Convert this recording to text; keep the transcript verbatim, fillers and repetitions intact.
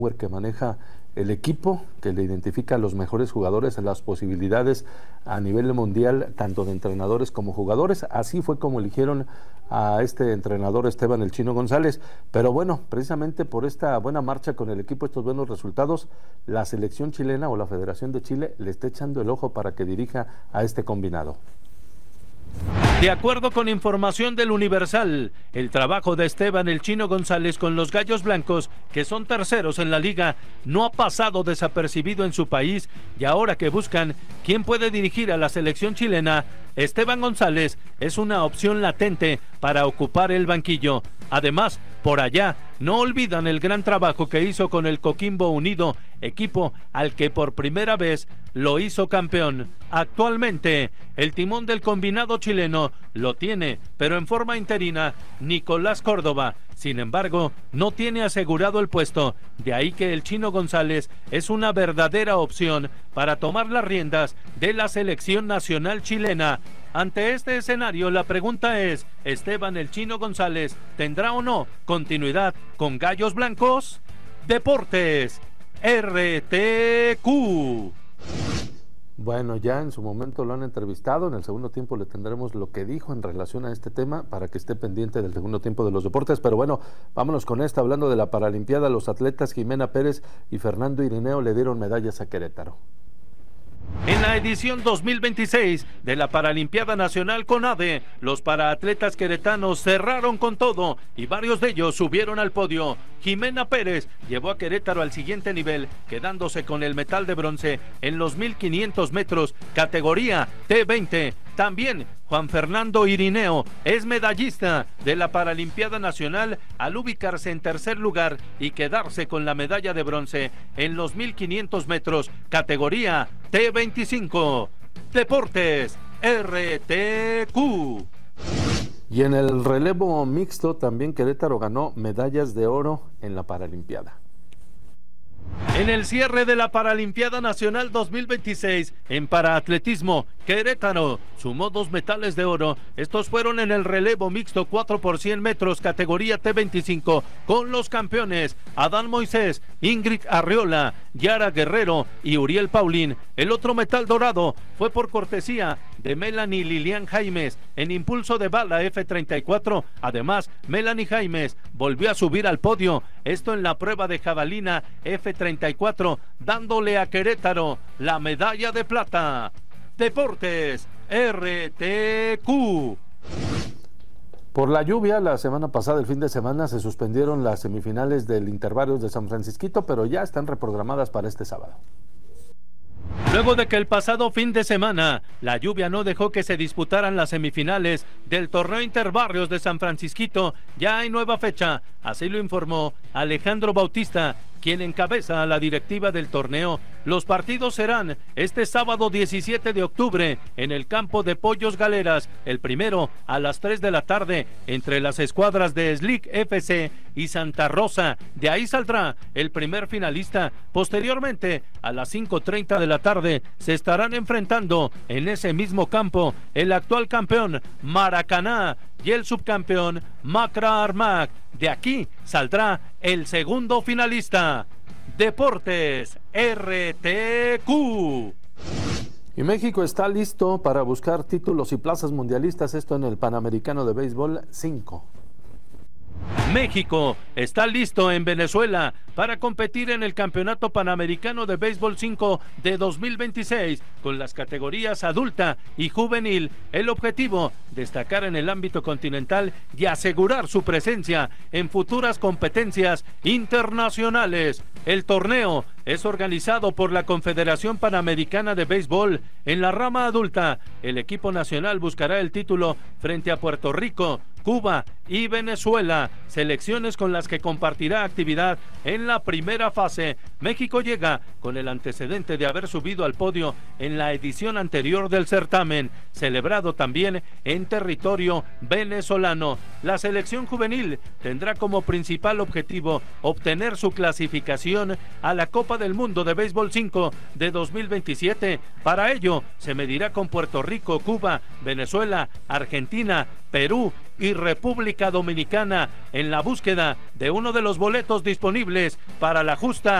que maneja el equipo, que le identifica a los mejores jugadores, a las posibilidades a nivel mundial, tanto de entrenadores como jugadores. Así fue como eligieron a este entrenador Esteban El Chino González. Pero bueno, precisamente por esta buena marcha con el equipo, estos buenos resultados, la selección chilena o la Federación de Chile le está echando el ojo para que dirija a este combinado. De acuerdo con información del Universal, el trabajo de Esteban El Chino González con los Gallos Blancos, que son terceros en la liga, no ha pasado desapercibido en su país, y ahora que buscan quién puede dirigir a la selección chilena, Esteban González es una opción latente para ocupar el banquillo. Además, por allá, no olvidan el gran trabajo que hizo con el Coquimbo Unido, equipo al que por primera vez lo hizo campeón. Actualmente, el timón del combinado chileno lo tiene, pero en forma interina, Nicolás Córdoba. Sin embargo, no tiene asegurado el puesto, de ahí que el Chino González es una verdadera opción para tomar las riendas de la selección nacional chilena. Ante este escenario, la pregunta es, ¿Esteban El Chino González tendrá o no continuidad con Gallos Blancos? Deportes, R T Q. Bueno, ya en su momento lo han entrevistado, en el segundo tiempo le tendremos lo que dijo en relación a este tema para que esté pendiente del segundo tiempo de los deportes, pero bueno, vámonos con esta, hablando de la Paralimpiada. Los atletas Jimena Pérez y Fernando Irineo le dieron medallas a Querétaro. En la edición dos mil veintiséis de la Paralimpiada Nacional CONADE, los paraatletas queretanos cerraron con todo y varios de ellos subieron al podio. Jimena Pérez llevó a Querétaro al siguiente nivel, quedándose con el metal de bronce en los mil quinientos metros, categoría T veinte. También Juan Fernando Irineo es medallista de la Paralimpiada Nacional al ubicarse en tercer lugar y quedarse con la medalla de bronce en los mil quinientos metros, categoría T veinticinco. Deportes, R T Q. Y en el relevo mixto también Querétaro ganó medallas de oro en la Paralimpiada. En el cierre de la Paralimpiada Nacional dos mil veintiséis, en paraatletismo, Querétaro sumó dos metales de oro. Estos fueron en el relevo mixto cuatro por cien metros, categoría T veinticinco, con los campeones Adán Moisés, Ingrid Arriola, Yara Guerrero y Uriel Paulín. El otro metal dorado fue por cortesía de Melanie Lilian Jaimes en impulso de bala F treinta y cuatro. Además, Melanie Jaimes volvió a subir al podio, esto en la prueba de jabalina F treinta y cuatro, dándole a Querétaro la medalla de plata. Deportes, R T Q. Por la lluvia, la semana pasada, el fin de semana, se suspendieron las semifinales del Intervarios de San Francisquito, pero ya están reprogramadas para este sábado. Luego de que el pasado fin de semana la lluvia no dejó que se disputaran las semifinales del torneo Interbarrios de San Francisquito, ya hay nueva fecha, así lo informó Alejandro Bautista, quien encabeza a la directiva del torneo. Los partidos serán este sábado diecisiete de octubre en el campo de Pollos Galeras, el primero a las tres de la tarde entre las escuadras de Slick F C y Santa Rosa. De ahí saldrá el primer finalista. Posteriormente, a las cinco treinta de la tarde, se estarán enfrentando en ese mismo campo el actual campeón Maracaná y el subcampeón Macra Armac. De aquí saldrá el segundo finalista. Deportes, R T Q. Y México está listo para buscar títulos y plazas mundialistas, esto en el Panamericano de Béisbol cinco. México está listo en Venezuela para competir en el Campeonato Panamericano de Béisbol cinco de dos mil veintiséis con las categorías adulta y juvenil. El objetivo, destacar en el ámbito continental y asegurar su presencia en futuras competencias internacionales. El torneo es organizado por la Confederación Panamericana de Béisbol. En la rama adulta, el equipo nacional buscará el título frente a Puerto Rico, Cuba y Venezuela, selecciones con las que compartirá actividad en la primera fase. México llega con el antecedente de haber subido al podio en la edición anterior del certamen, celebrado también en territorio venezolano. La selección juvenil tendrá como principal objetivo obtener su clasificación a la Copa del Mundo de Béisbol cinco de dos mil veintisiete. Para ello, se medirá con Puerto Rico, Cuba, Venezuela, Argentina, Perú y República Dominicana en la búsqueda de uno de los boletos disponibles para la justa